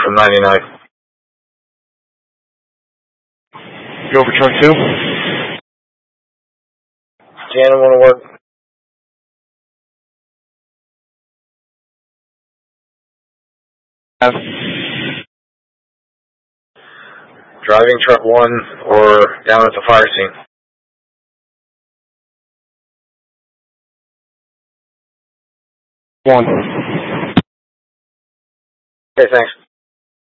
from 99. Go over truck 2. Jan, want to work? Driving truck 1 or down at the fire scene? 1. Okay, thanks.